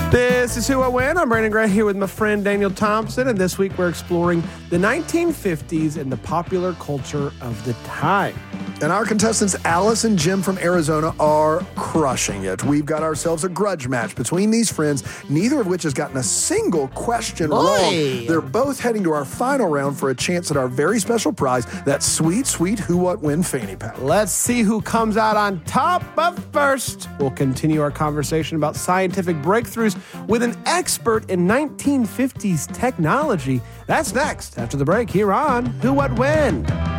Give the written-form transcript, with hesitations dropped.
This is Who I Win. I'm Brandon Gray here with my friend Daniel Thompson, and this week we're exploring the 1950s and the popular culture of the time. And our contestants, Alice and Jim from Arizona, are crushing it. We've got ourselves a grudge match between these friends, neither of which has gotten a single question wrong. They're both heading to our final round for a chance at our very special prize, that sweet, sweet Who What Win fanny pack. Let's see who comes out on top. But first, we'll continue our conversation about scientific breakthroughs with an expert in 1950s technology. That's next after the break here on Who What When.